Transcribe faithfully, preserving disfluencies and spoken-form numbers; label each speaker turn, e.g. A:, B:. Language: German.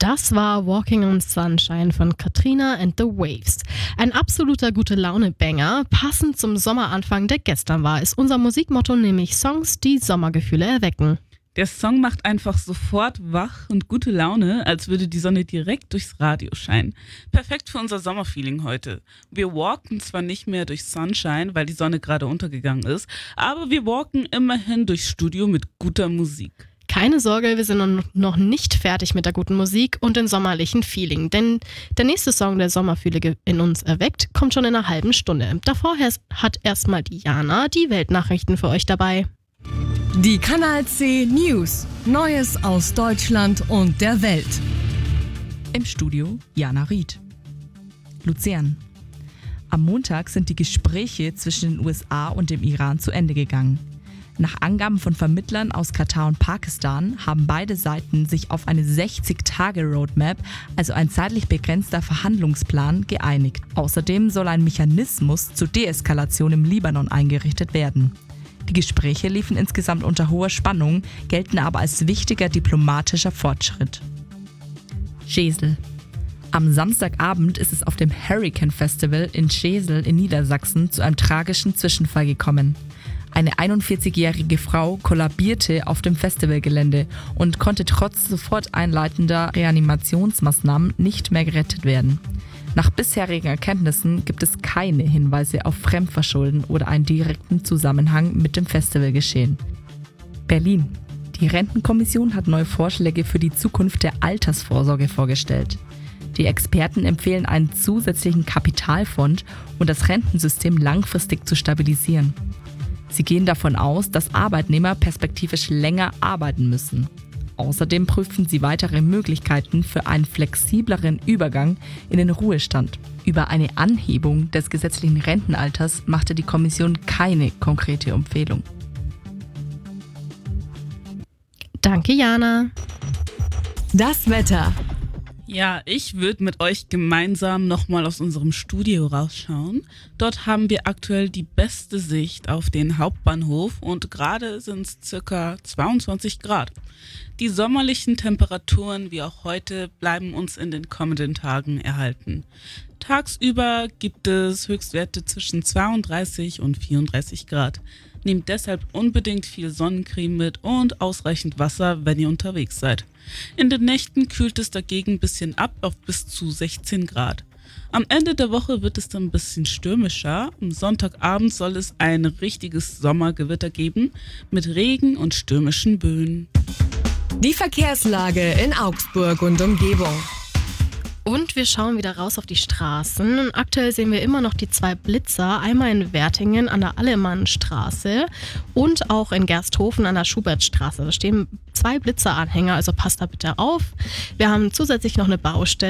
A: Das war Walking on Sunshine von Katrina and the Waves. Ein absoluter Gute-Laune-Banger. Passend zum Sommeranfang, der gestern war, ist unser Musikmotto nämlich Songs, die Sommergefühle erwecken.
B: Der Song macht einfach sofort wach und gute Laune, als würde die Sonne direkt durchs Radio scheinen. Perfekt für unser Sommerfeeling heute. Wir walken zwar nicht mehr durch Sunshine, weil die Sonne gerade untergegangen ist, aber wir walken immerhin durchs Studio mit guter Musik.
A: Keine Sorge, wir sind noch nicht fertig mit der guten Musik und dem sommerlichen Feeling, denn der nächste Song, der Sommergefühle in uns erweckt, kommt schon in einer halben Stunde. Davor hat erstmal die Jana die Weltnachrichten für euch dabei.
C: Die Kanal C News. Neues aus Deutschland und der Welt.
D: Im Studio Jana Ried. Luzern. Am Montag sind die Gespräche zwischen den U S A und dem Iran zu Ende gegangen. Nach Angaben von Vermittlern aus Katar und Pakistan haben beide Seiten sich auf eine sechzig-Tage-Roadmap, also ein zeitlich begrenzter Verhandlungsplan, geeinigt. Außerdem soll ein Mechanismus zur Deeskalation im Libanon eingerichtet werden. Die Gespräche liefen insgesamt unter hoher Spannung, gelten aber als wichtiger diplomatischer Fortschritt. Schesel. Am Samstagabend ist es auf dem Hurricane Festival in Schesel in Niedersachsen zu einem tragischen Zwischenfall gekommen. Eine einundvierzigjährige Frau kollabierte auf dem Festivalgelände und konnte trotz sofort einleitender Reanimationsmaßnahmen nicht mehr gerettet werden. Nach bisherigen Erkenntnissen gibt es keine Hinweise auf Fremdverschulden oder einen direkten Zusammenhang mit dem Festivalgeschehen. Berlin. Die Rentenkommission hat neue Vorschläge für die Zukunft der Altersvorsorge vorgestellt. Die Experten empfehlen einen zusätzlichen Kapitalfonds und das Rentensystem langfristig zu stabilisieren. Sie gehen davon aus, dass Arbeitnehmer perspektivisch länger arbeiten müssen. Außerdem prüfen sie weitere Möglichkeiten für einen flexibleren Übergang in den Ruhestand. Über eine Anhebung des gesetzlichen Rentenalters machte die Kommission keine konkrete Empfehlung.
A: Danke, Jana.
C: Das Wetter.
B: Ja, ich würde mit euch gemeinsam nochmal aus unserem Studio rausschauen. Dort haben wir aktuell die beste Sicht auf den Hauptbahnhof und gerade sind es circa zweiundzwanzig Grad. Die sommerlichen Temperaturen wie auch heute bleiben uns in den kommenden Tagen erhalten. Tagsüber gibt es Höchstwerte zwischen zweiunddreißig und vierunddreißig Grad. Nehmt deshalb unbedingt viel Sonnencreme mit und ausreichend Wasser, wenn ihr unterwegs seid. In den Nächten kühlt es dagegen ein bisschen ab auf bis zu sechzehn Grad. Am Ende der Woche wird es dann ein bisschen stürmischer. Am Sonntagabend soll es ein richtiges Sommergewitter geben mit Regen und stürmischen Böen.
C: Die Verkehrslage in Augsburg und Umgebung.
A: Und wir schauen wieder raus auf die Straßen. Aktuell sehen wir immer noch die zwei Blitzer, einmal in Wertingen an der Allemannstraße und auch in Gersthofen an der Schubertstraße. Da stehen zwei Blitzeranhänger, also passt da bitte auf. Wir haben zusätzlich noch eine Baustelle